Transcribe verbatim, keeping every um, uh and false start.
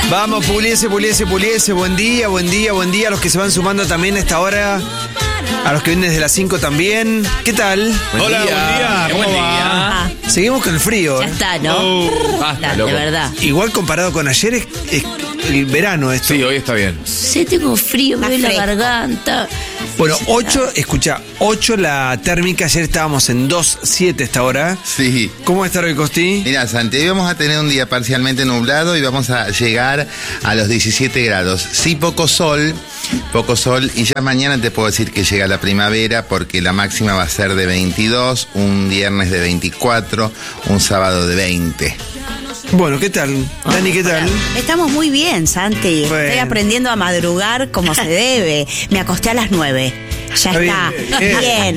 Vamos, Puliese, Puliese, Puliese. Buen día, buen día, buen día. A los que se van sumando también a esta hora. A los que vienen desde las cinco también. ¿Qué tal? Buen Hola, día. buen día. ¿Cómo Buen va? día. Ah, seguimos con el frío. Ya ¿eh? está, ¿no? Oh, basta, Está, loco. de verdad. Igual comparado con ayer es, es el verano esto. Sí, hoy está bien. Sí, tengo frío, me Más duele la fresco. garganta. Bueno, ocho, escucha, ocho la térmica. Ayer estábamos en dos siete esta hora. Sí. ¿Cómo va a estar hoy, Costi? Mira, Santi, hoy vamos a tener un día parcialmente nublado y vamos a llegar a los diecisiete grados. Sí, poco sol, poco sol. Y ya mañana te puedo decir que llega la primavera porque la máxima va a ser de veintidós, un viernes de veinticuatro, un sábado de veinte. Bueno, ¿qué tal? Dani, ¿qué tal? Estamos muy bien, Santi. Bueno. Estoy aprendiendo a madrugar como se debe. Me acosté a las nueve. Ya Está está. bien. Bien.